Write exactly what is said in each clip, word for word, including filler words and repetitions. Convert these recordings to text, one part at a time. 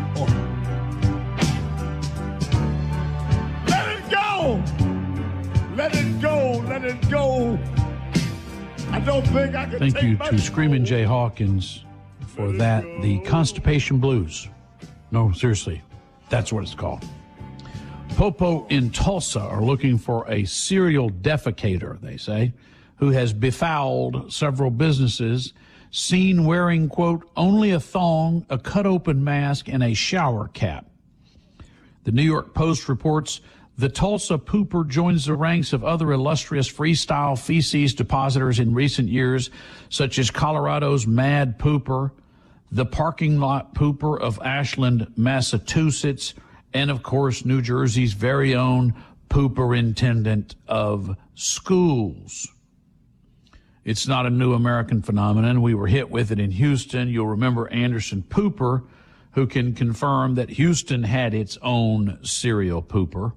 Let it go. Let it go. Let it go. I don't think I can. Thank take you my to Screamin' Jay Hawkins for that. The Constipation Blues. No, seriously, that's what it's called. Popo in Tulsa are looking for a serial defecator, they say, who has befouled several businesses, seen wearing, quote, only a thong, a cut-open mask, and a shower cap. The New York Post reports the Tulsa pooper joins the ranks of other illustrious freestyle feces depositors in recent years, such as Colorado's Mad Pooper, the parking lot pooper of Ashland, Massachusetts, and, of course, New Jersey's very own pooperintendent of schools. It's not a new American phenomenon. We were hit with it in Houston. You'll remember Anderson Pooper, who can confirm that Houston had its own serial pooper.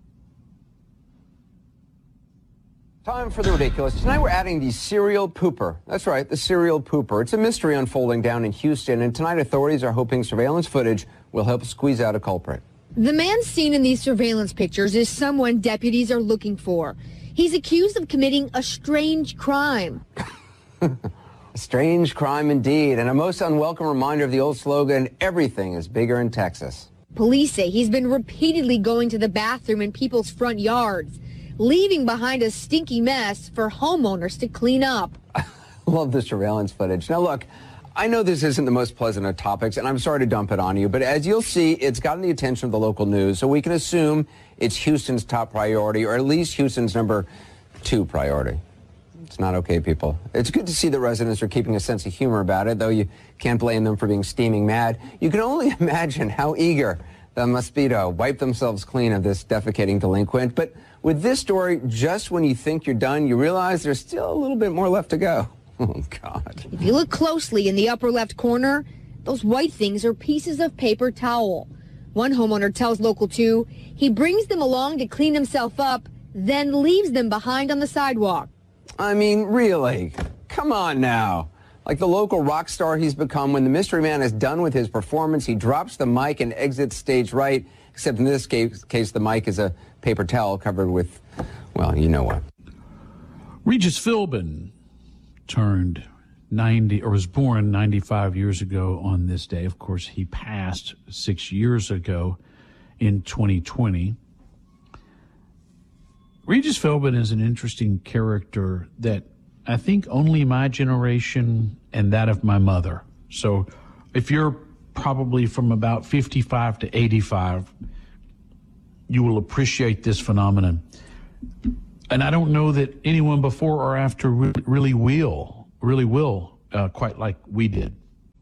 Time for the ridiculous. Tonight we're adding the serial pooper. That's right, the serial pooper. It's a mystery unfolding down in Houston, and tonight authorities are hoping surveillance footage will help squeeze out a culprit. The man seen in these surveillance pictures is someone deputies are looking for. He's accused of committing a strange crime. A strange crime indeed, and a most unwelcome reminder of the old slogan, everything is bigger in Texas. Police say he's been repeatedly going to the bathroom in people's front yards, leaving behind a stinky mess for homeowners to clean up. I love the surveillance footage. Now look, I know this isn't the most pleasant of topics, and I'm sorry to dump it on you, but as you'll see, it's gotten the attention of the local news, so we can assume it's Houston's top priority, or at least Houston's number two priority. It's not okay, people. It's good to see that residents are keeping a sense of humor about it, though you can't blame them for being steaming mad. You can only imagine how eager they must be to wipe themselves clean of this defecating delinquent. But with this story, just when you think you're done, you realize there's still a little bit more left to go. Oh, God. If you look closely in the upper left corner, those white things are pieces of paper towel. One homeowner tells Local two he brings them along to clean himself up, then leaves them behind on the sidewalk. I mean, really? Come on now. Like the local rock star he's become, when the mystery man is done with his performance, he drops the mic and exits stage right, except in this case, case the mic is a paper towel covered with, well, you know what. Regis Philbin turned ninety, or was born ninety-five years ago on this day. Of course, he passed six years ago in twenty twenty. Regis Philbin is an interesting character that I think only my generation and that of my mother. So if you're probably from about fifty-five to eighty-five, you will appreciate this phenomenon. And I don't know that anyone before or after really will, really will, uh, quite like we did.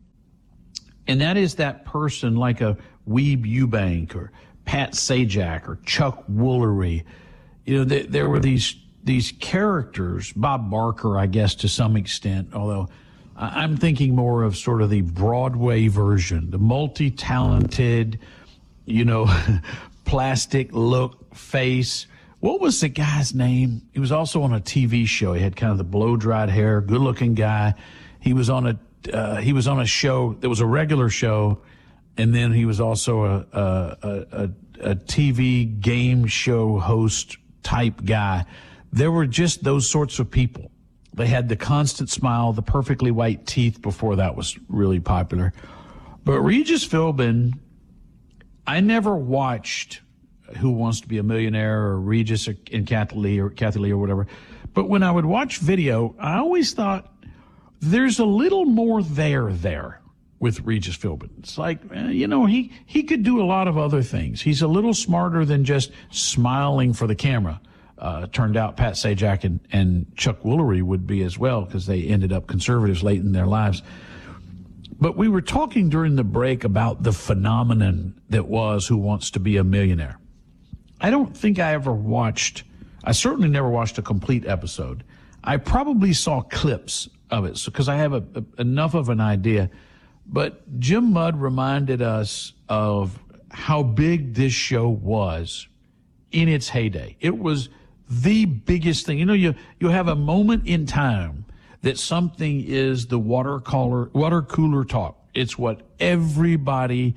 And that is that person like a Weeb Ewbank or Pat Sajak or Chuck Woolery. You know, there, there were these these characters, Bob Barker, I guess, to some extent, although I'm thinking more of sort of the Broadway version, the multi-talented, you know, plastic look, face. What was the guy's name? He was also on a T V show. He had kind of the blow-dried hair, good-looking guy. He was on a uh, he was on a show that was a regular show, and then he was also a a, a, a T V game show host type guy. There were just those sorts of people. They had the constant smile, the perfectly white teeth before that was really popular. But Regis Philbin, I never watched Who Wants to Be a Millionaire or Regis or, and Kathy Lee or Kathy Lee or whatever. But when I would watch video, I always thought there's a little more there there with Regis Philbin. It's like, eh, you know, he, he could do a lot of other things. He's a little smarter than just smiling for the camera. Uh, turned out Pat Sajak and, and Chuck Woolery would be as well, because they ended up conservatives late in their lives. But we were talking during the break about the phenomenon that was Who Wants to Be a Millionaire. I don't think I ever watched, I certainly never watched a complete episode. I probably saw clips of it because I have a, a, enough of an idea. But Jim Mudd reminded us of how big this show was in its heyday. It was the biggest thing. You know, you, you have a moment in time that something is the water cooler, water cooler talk. It's what everybody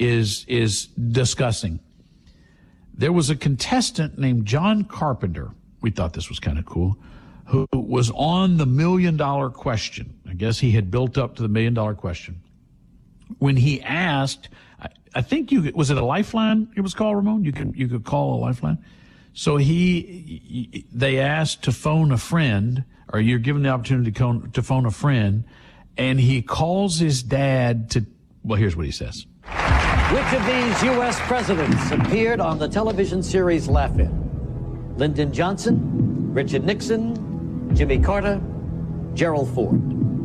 is is discussing. There was a contestant named John Carpenter. We thought this was kind of cool, who was on the million dollar question. I guess he had built up to the million dollar question. When he asked, I, I think you was it a lifeline? It was called, Ramon. You could you could call a lifeline. So he, they asked to phone a friend, or you're given the opportunity to, to phone a friend, and he calls his dad to. Well, here's what he says. Which of these U S presidents appeared on the television series Laugh-In? Lyndon Johnson, Richard Nixon, Jimmy Carter, Gerald Ford.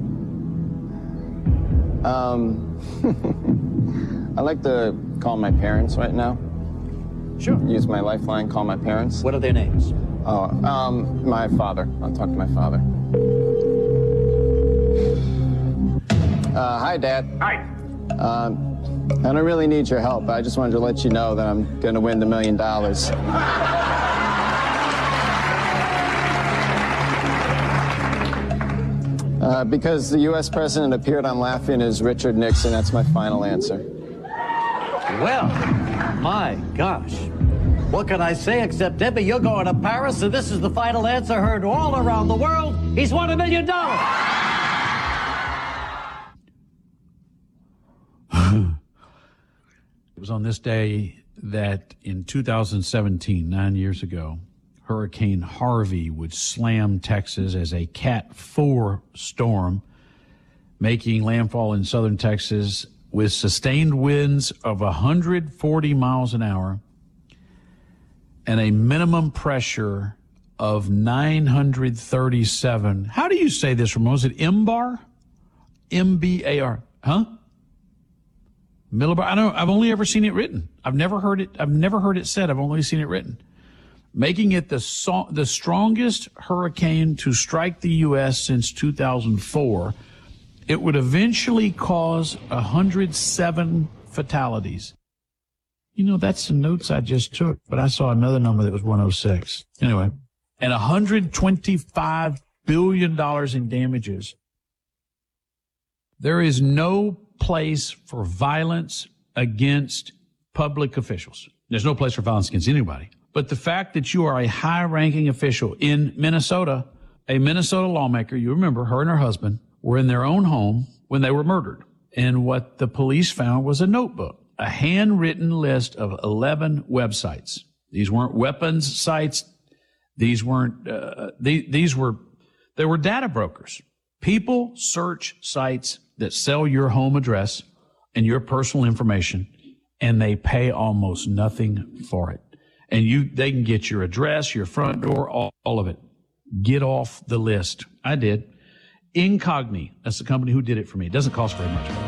Um, I'd like to call my parents right now. Sure. Use my lifeline, call my parents. What are their names? Oh, um, my father. I'll talk to my father. Uh, hi, Dad. Hi. Um, I don't really need your help. I just wanted to let you know that I'm going to win the million dollars. Uh, because the U S president appeared on Laugh-In as Richard Nixon. That's my final answer. Well, my gosh. What can I say except, Debbie, you're going to Paris, and this is the final answer heard all around the world. He's won a million dollars. It was on this day that in two thousand seventeen, nine years ago, Hurricane Harvey would slam Texas as a Cat four storm, making landfall in southern Texas with sustained winds of one hundred forty miles an hour and a minimum pressure of nine hundred thirty-seven. How do you say this, Ramon? Is it M bar? M B A R. Huh? Millibar. I don't, I've only ever seen it written. I've never heard it. I've never heard it said. I've only seen it written. Making it the so, the strongest hurricane to strike the U S since two thousand four. It would eventually cause one hundred seven fatalities. You know, that's the notes I just took, but I saw another number that was one hundred six. Anyway, and one hundred twenty-five billion dollars in damages. There is no place for violence against public officials. There's no place for violence against anybody. But the fact that you are a high-ranking official in Minnesota, a Minnesota lawmaker, you remember her and her husband were in their own home when they were murdered. And what the police found was a notebook, a handwritten list of eleven websites. These weren't weapons sites. These weren't, uh, these, these were, they were data brokers. People search sites that sell your home address and your personal information, and they pay almost nothing for it. And you, they can get your address, your front door, all, all of it. Get off the list. I did. Incogni, that's the company who did it for me. It doesn't cost very much.